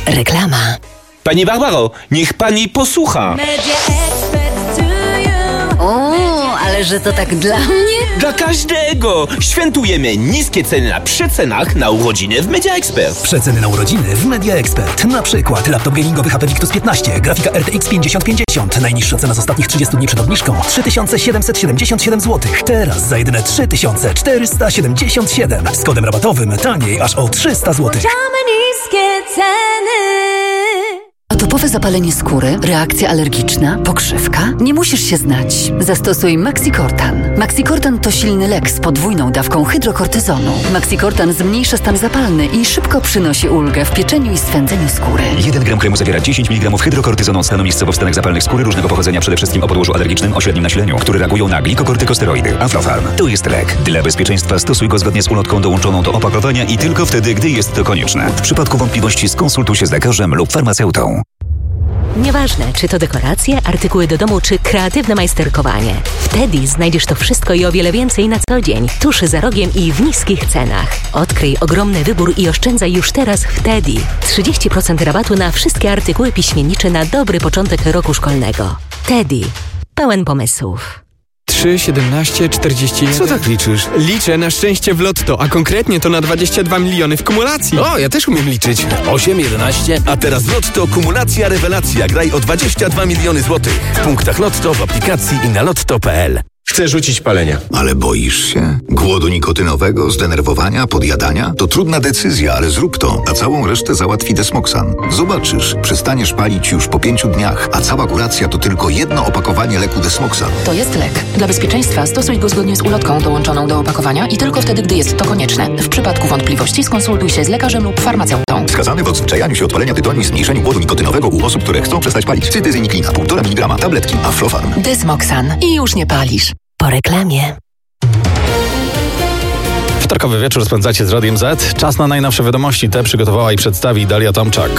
Reklama. Pani Barbaro, niech pani posłucha. O, ale że to tak dla mnie? Dla każdego! Świętujemy niskie ceny na przecenach na urodziny w Media Expert. Przeceny na urodziny w Media Expert. Na przykład laptop gamingowy HP Victus 15, grafika RTX 5050. Najniższa cena z ostatnich 30 dni przed obniżką 3777 zł. Teraz za jedyne 3477. Z kodem rabatowym taniej aż o 300 zł. Niskie ceny. Atopowe zapalenie skóry, reakcja alergiczna, pokrzywka? Nie musisz się znać. Zastosuj Maxicortan. Maxicortan to silny lek z podwójną dawką hydrokortyzonu. Maxicortan zmniejsza stan zapalny i szybko przynosi ulgę w pieczeniu i swędzeniu skóry. 1 gram kremu zawiera 10 mg hydrokortyzonu stanu miejscowo w stanach zapalnych skóry różnego pochodzenia, przede wszystkim o podłożu alergicznym o średnim nasileniu, które reagują na glikokortykosteroidy. Aflofarm to jest lek. Dla bezpieczeństwa stosuj go zgodnie z ulotką dołączoną do opakowania i tylko wtedy, gdy jest to konieczne. W przypadku wątpliwości skonsultuj się z lekarzem lub farmaceutą. Nieważne, czy to dekoracje, artykuły do domu, czy kreatywne majsterkowanie. W Teddy znajdziesz to wszystko i o wiele więcej na co dzień, tuż za rogiem i w niskich cenach. Odkryj ogromny wybór i oszczędzaj już teraz w Teddy. 30% rabatu na wszystkie artykuły piśmiennicze na dobry początek roku szkolnego. Teddy. Pełen pomysłów. 3, 17, 41... Co tak liczysz? Liczę na szczęście w lotto, a konkretnie to na 22 miliony w kumulacji. O, ja też umiem liczyć. 8, 11... A teraz Lotto kumulacja rewelacja. Graj o 22 miliony złotych. W punktach Lotto, w aplikacji i na lotto.pl. Chcę rzucić palenia. Ale boisz się? Głodu nikotynowego, zdenerwowania, podjadania? To trudna decyzja, ale zrób to, a całą resztę załatwi Desmoxan. Zobaczysz, przestaniesz palić już po 5 dniach, a cała kuracja to tylko jedno opakowanie leku Desmoxan. To jest lek. Dla bezpieczeństwa stosuj go zgodnie z ulotką dołączoną do opakowania i tylko wtedy, gdy jest to konieczne. W przypadku wątpliwości skonsultuj się z lekarzem lub farmaceutą. Wskazany w odzwyczajaniu się od palenia tytoniu i zmniejszeniu głodu nikotynowego u osób, które chcą przestać palić. Cytyzyniklina, 1,5 mg, tabletki, Aflofarm. Desmoxan. I już nie palisz. Po reklamie. Wtorkowy wieczór spędzacie z Radiem Z. Czas na najnowsze wiadomości. Te przygotowała i przedstawi Dalia Tomczak.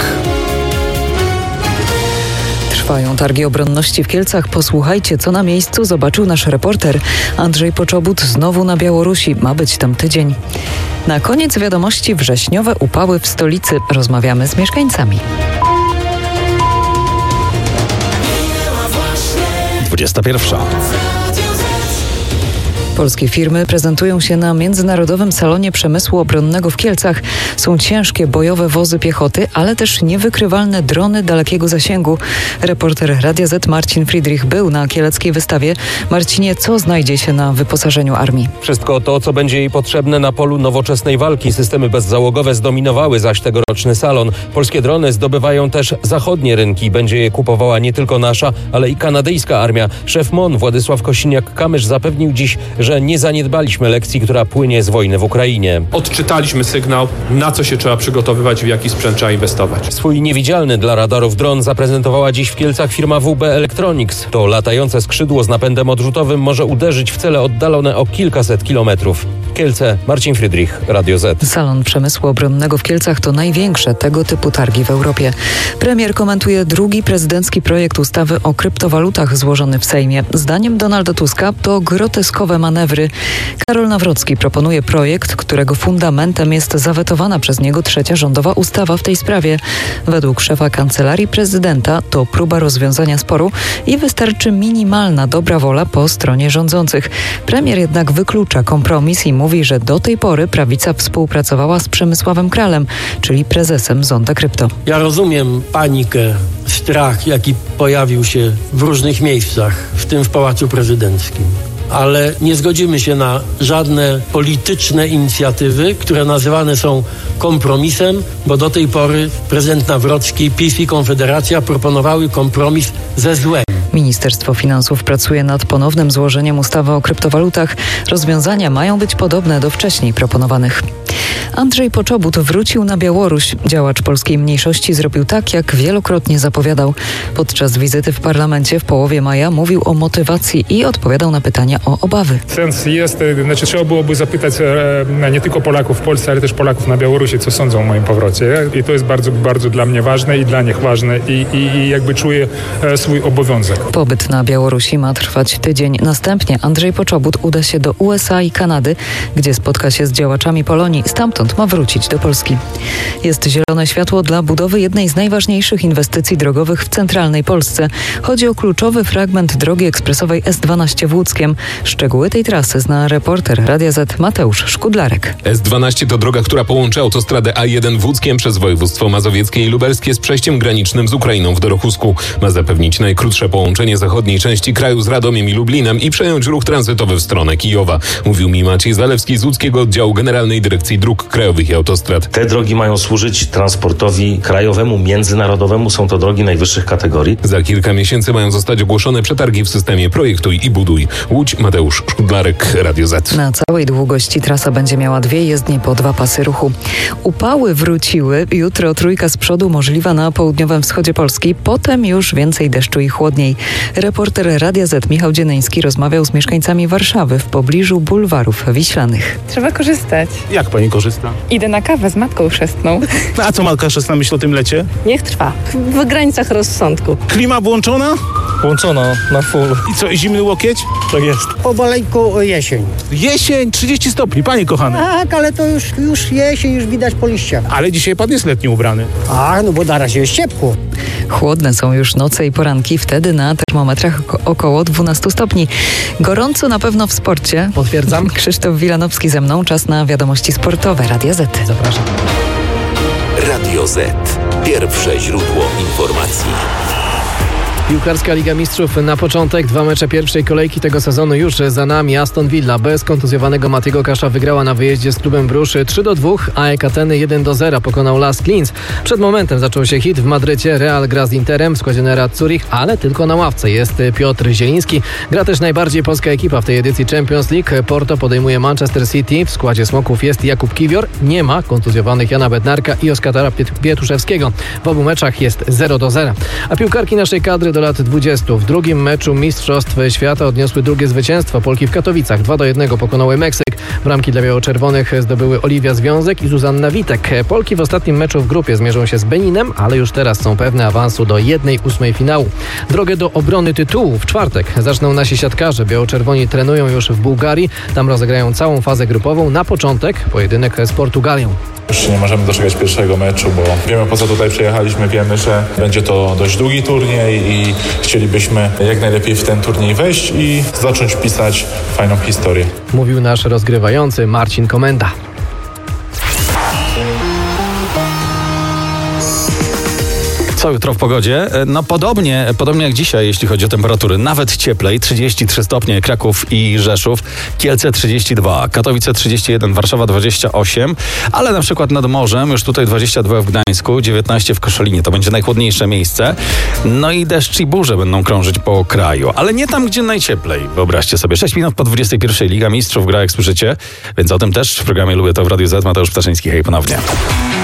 Trwają targi obronności w Kielcach. Posłuchajcie, co na miejscu zobaczył nasz reporter. Andrzej Poczobut znowu na Białorusi. Ma być tam tydzień. Na koniec wiadomości wrześniowe upały w stolicy. Rozmawiamy z mieszkańcami. 21. Polskie firmy prezentują się na Międzynarodowym Salonie Przemysłu Obronnego w Kielcach. Są ciężkie bojowe wozy piechoty, ale też niewykrywalne drony dalekiego zasięgu. Reporter Radia Z Marcin Friedrich był na kieleckiej wystawie. Marcinie, co znajdzie się na wyposażeniu armii? Wszystko to, co będzie jej potrzebne na polu nowoczesnej walki. Systemy bezzałogowe zdominowały zaś tegoroczny salon. Polskie drony zdobywają też zachodnie rynki. Będzie je kupowała nie tylko nasza, ale i kanadyjska armia. Szef MON Władysław Kosiniak-Kamysz zapewnił dziś, że nie zaniedbaliśmy lekcji, która płynie z wojny w Ukrainie. Odczytaliśmy sygnał, na co się trzeba przygotowywać, w jaki sprzęt trzeba inwestować. Swój niewidzialny dla radarów dron zaprezentowała dziś w Kielcach firma WB Electronics. To latające skrzydło z napędem odrzutowym może uderzyć w cele oddalone o kilkaset kilometrów. Kielce, Marcin Friedrich, Radio Z. Salon Przemysłu Obronnego w Kielcach to największe tego typu targi w Europie. Premier komentuje drugi prezydencki projekt ustawy o kryptowalutach złożony w Sejmie. Zdaniem Donalda Tuska to groteskowe manewry. Karol Nawrocki proponuje projekt, którego fundamentem jest zawetowana przez niego trzecia rządowa ustawa w tej sprawie. Według szefa Kancelarii Prezydenta to próba rozwiązania sporu i wystarczy minimalna dobra wola po stronie rządzących. Premier jednak wyklucza kompromis i mówi, że do tej pory prawica współpracowała z Przemysławem Kralem, czyli prezesem Zonda Krypto. Ja rozumiem panikę, strach, jaki pojawił się w różnych miejscach, w tym w Pałacu Prezydenckim. Ale nie zgodzimy się na żadne polityczne inicjatywy, które nazywane są kompromisem, bo do tej pory prezydent Nawrocki, PiS i Konfederacja proponowały kompromis ze złem. Ministerstwo Finansów pracuje nad ponownym złożeniem ustawy o kryptowalutach. Rozwiązania mają być podobne do wcześniej proponowanych. Andrzej Poczobut wrócił na Białoruś. Działacz polskiej mniejszości zrobił tak, jak wielokrotnie zapowiadał. Podczas wizyty w parlamencie w połowie maja mówił o motywacji i odpowiadał na pytania o obawy. Sens jest, trzeba byłoby zapytać nie tylko Polaków w Polsce, ale też Polaków na Białorusi, co sądzą o moim powrocie. I to jest bardzo, bardzo dla mnie ważne i dla nich ważne i jakby czuję swój obowiązek. Pobyt na Białorusi ma trwać tydzień. Następnie Andrzej Poczobut uda się do USA i Kanady, gdzie spotka się z działaczami Polonii. Stamtąd ma wrócić do Polski. Jest zielone światło dla budowy jednej z najważniejszych inwestycji drogowych w centralnej Polsce. Chodzi o kluczowy fragment drogi ekspresowej S12 w Łódzkiem. Szczegóły tej trasy zna reporter Radia Z Mateusz Szkudlarek. S12 to droga, która połączy autostradę A1 w Łódzkiem przez województwo mazowieckie i lubelskie z przejściem granicznym z Ukrainą w Dorochusku. Ma zapewnić najkrótsze połączenie zachodniej części kraju z Radomiem i Lublinem i przejąć ruch tranzytowy w stronę Kijowa. Mówił mi Maciej Zalewski z Łódzkiego Oddziału Generalnej Dyrekcji Dróg Krajowych i Autostrad. Te drogi mają służyć transportowi krajowemu, międzynarodowemu. Są to drogi najwyższych kategorii. Za kilka miesięcy mają zostać ogłoszone przetargi w systemie Projektuj i Buduj. Łódź, Mateusz Szkudlarek, Radio Z. Na całej długości trasa będzie miała 2 jezdnie po 2 pasy ruchu. Upały wróciły. Jutro trójka z przodu możliwa na południowym wschodzie Polski. Potem już więcej deszczu i chłodniej. Reporter Radia Z Michał Dzienyński rozmawiał z mieszkańcami Warszawy w pobliżu bulwarów wiślanych. Trzeba korzystać. Jak pani korzysta? Idę na kawę z matką chrzestną. A co matka chrzestna myśli o tym lecie? Niech trwa. W granicach rozsądku. Klima włączona? Włączona na full. I co, zimny łokieć? Tak jest. Pomaleńku jesień. Jesień, 30 stopni, panie kochany. Tak, ale to już jesień, już widać po liściach. Ale dzisiaj pan jest letnio ubrany. A, no bo na razie jest ciepło. Chłodne są już noce i poranki, wtedy na termometrach około 12 stopni. Gorąco na pewno w sporcie. Potwierdzam. Krzysztof Wilanowski ze mną, czas na wiadomości sportowe. Radia Z. Zapraszam. Radio Z. Pierwsze źródło informacji. Piłkarska Liga Mistrzów na początek. 2 mecze pierwszej kolejki tego sezonu już za nami. Aston Villa bez kontuzjowanego Matiego Kasza wygrała na wyjeździe z klubem Bruges 3-2, a AEK Ateny 1-0 pokonał Lask Linz. Przed momentem zaczął się hit w Madrycie. Real gra z Interem w składzie Nerad Zurich, ale tylko na ławce jest Piotr Zieliński. Gra też najbardziej polska ekipa w tej edycji Champions League. Porto podejmuje Manchester City. W składzie Smoków jest Jakub Kiwior. Nie ma kontuzjowanych Jana Bednarka i Oskara Pietuszewskiego. W obu meczach jest 0-0. A piłkarki naszej kadry do lat 20. W drugim meczu Mistrzostw Świata odniosły drugie zwycięstwo. Polki w Katowicach 2-1 pokonały Meksyk. Bramki dla biało-czerwonych zdobyły Oliwia Związek i Zuzanna Witek. Polki w ostatnim meczu w grupie zmierzą się z Beninem, ale już teraz są pewne awansu do 1/8 finału. Drogę do obrony tytułu w czwartek zaczną nasi siatkarze. Biało-czerwoni trenują już w Bułgarii. Tam rozegrają całą fazę grupową. Na początek pojedynek z Portugalią. Już nie możemy doczekać pierwszego meczu, bo wiemy, po co tutaj przyjechaliśmy, wiemy, że będzie to dość długi turniej i chcielibyśmy jak najlepiej w ten turniej wejść i zacząć pisać fajną historię. Mówił nasz rozgrywający Marcin Komenda. Co jutro w pogodzie? No podobnie jak dzisiaj, jeśli chodzi o temperatury. Nawet cieplej, 33 stopnie Kraków i Rzeszów, Kielce 32, Katowice 31, Warszawa 28, ale na przykład nad morzem już tutaj 22 w Gdańsku, 19 w Koszalinie. To będzie najchłodniejsze miejsce. No i deszcz i burze będą krążyć po kraju, ale nie tam, gdzie najcieplej. Wyobraźcie sobie, 6 minut po 21. Liga Mistrzów gra, jak słyszycie, więc o tym też w programie Lubię to w Radiu Z. Mateusz Ptaszyński, hej ponownie.